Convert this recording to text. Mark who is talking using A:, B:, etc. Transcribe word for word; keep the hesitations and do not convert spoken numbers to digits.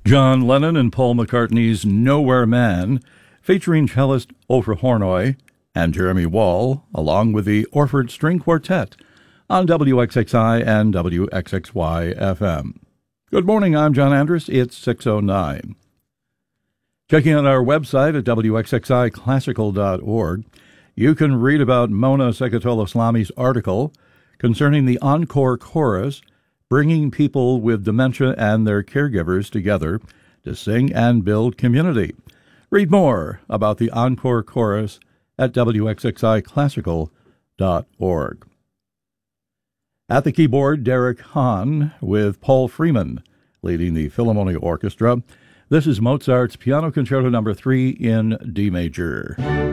A: John Lennon and Paul McCartney's Nowhere Man, featuring cellist Oprah Hornoy and Jeremy Wall, along with the Orford String Quartet on W X X I and W X X Y F M. Good morning, I'm John Andrus. It's six oh nine. Checking out our website at W X X I classical dot org, you can read about Mona Sekatola-Slami's article concerning the Encore Chorus, bringing people with dementia and their caregivers together to sing and build community. Read more about the Encore Chorus at W X X I classical dot org. At the keyboard, Derek Hahn, with Paul Freeman leading the Philharmonic Orchestra. This is Mozart's Piano Concerto Number three in D major.